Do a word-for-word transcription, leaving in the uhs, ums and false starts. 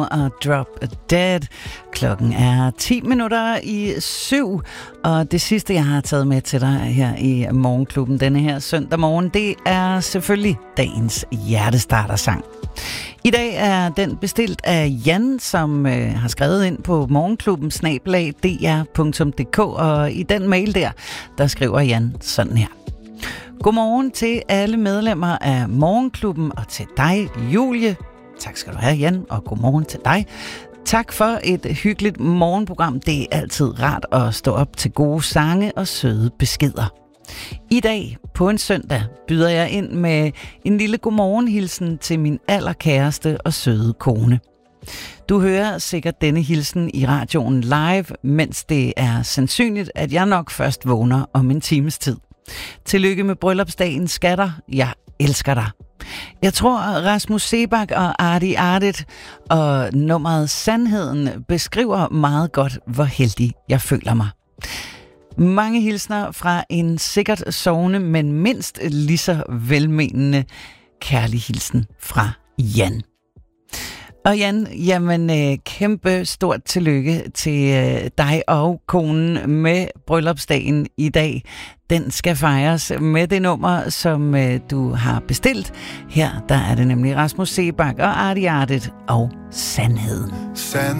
og Drop Dead. Klokken er ti minutter i syv, og det sidste, jeg har taget med til dig her i Morgenklubben denne her søndag morgen, det er selvfølgelig dagens hjertestartersang. I dag er den bestilt af Jan, som øh, har skrevet ind på morgenklubben snabel-a d r punktum d k, og i den mail der, der skriver Jan sådan her. Godmorgen til alle medlemmer af Morgenklubben og til dig, Julie. Tak skal du have, Jan, og godmorgen til dig. Tak for et hyggeligt morgenprogram. Det er altid rart at stå op til gode sange og søde beskeder. I dag, på en søndag, byder jeg ind med en lille godmorgenhilsen til min allerkæreste og søde kone. Du hører sikkert denne hilsen i radioen live, mens det er sandsynligt, at jeg nok først vågner om en times tid. Tillykke med bryllupsdagen, skatter. Jeg elsker dig. Jeg tror, Rasmus Seebach og Arti Artit og nummeret Sandheden beskriver meget godt, hvor heldig jeg føler mig. Mange hilsner fra en sikkert sovende, men mindst lige så velmenende kærlig hilsen fra Jan. Og Jan, jamen kæmpe stort tillykke til dig og konen med bryllupsdagen i dag. Den skal fejres med det nummer, som du har bestilt. Her der er det nemlig Rasmus Seebach og Arti Artit og Sandheden. Sandheden